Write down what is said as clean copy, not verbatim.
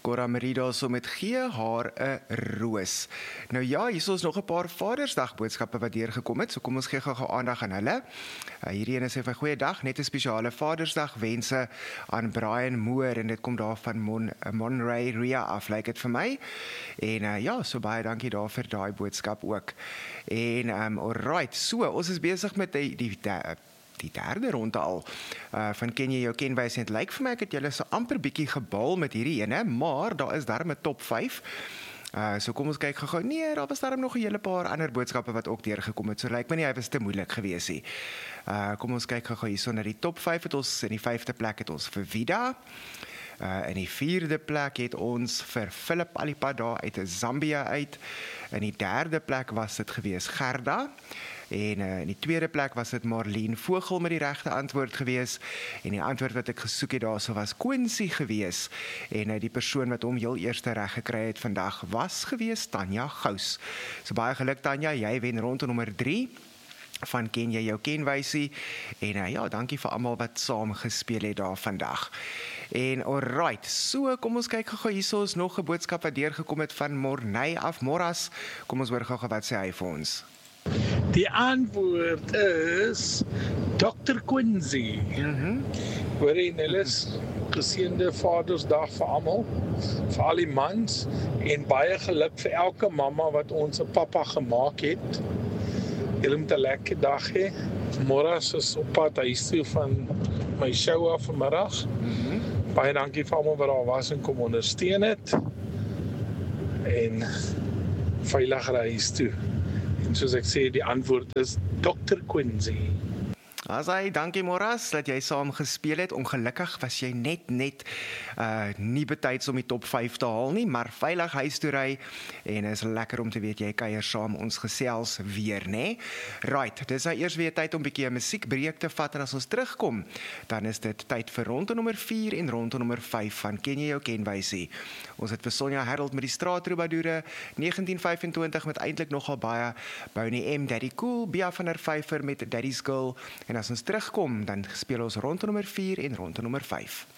Cora Marie daar so met gee haar 'n roos. Nou ja, hier is ons nog 'n paar Vadersdag boodskappe wat deurgekom het, so kom ons gee gou aandag aan hulle. Hierdie ene sê van goeiedag, net 'n spesiale Vadersdag wense aan Brian Moore en dit kom daar van Monterey Ria af, lyk dit vir my. En ja, so baie dankie daar vir daai boodskap ook. En alright, so ons is besig met die derde ronde al van ken jy jou kenwyse. Het lyk vir my ek het julle so amper bietjie gebal met hierdie ene, maar daar is darm 'n top 5. So kom ons kyk gou-gou. Nee, daar was darm nog 'n hele paar ander boodskappe wat ook deurgekom het. So lyk my nie hy was te moeilik geweest nie. Kom ons kyk gou-gou hierso na die top 5 het ons in die 5de plek het ons vir Vida. In die 4de plek het ons vir Philip Alipa daar uit Zambia uit. In die 3de plek was dit gewees Gerda. En in die 2de plek was dit Marlene Vogel met die regte antwoord gewees. En die antwoord wat ek gesoek het daarso was Quincy gewees. En die persoon wat hom heel eerste reg gekry het vandag was gewees Tanya Gous. So baie geluk Tanya, jy wen ronde nommer 3 van ken jy jou kenwysie. En ja, dankie vir almal wat saam gespeel het daar vandag. En alright, so kom ons kyk gou hierso is nog 'n boodskap wat deurgekom het van Morney af Moras. Kom ons hoor gou wat sê hy vir ons. Die antwoord is Dr. Quincy. Hoor jy, Nellis, geseënde Vadersdag vir almal, vir al die mans, en baie geluk vir elke mamma wat ons 'n pappa gemaak het. Julle moet 'n lekker dag hê. Moras is op pad huis toe van my show af vanmiddag. Baie dankie vir almal wat daar was en kom ondersteun het. En veilig ry huis toe. En soos ek sê, die antwoord is Dr. Quincy. Asai, dankie Moras dat jy saam gespeel het. Ongelukkig was jy net nie betyds om die top 5 te haal nie, maar veilig huis toe ry en is lekker om te weet jy kuier saam ons gesels weer, né? Right, dis nou eers weer tyd om 'n bietjie 'n musiekbreek te vat en as ons terugkom, dan is dit tyd vir ronde nommer 4 en ronde nommer 5 van ken jy jou kenwysie. Ons het vir Sonja Harold met die Straatroebadoere 1925 met eintlik nogal baie Boney M, Daddy Cool, Bia van der Vyver met Daddy's Girl. En as ons terugkom, dan speel ons ronde nommer 4 en ronde nommer 5.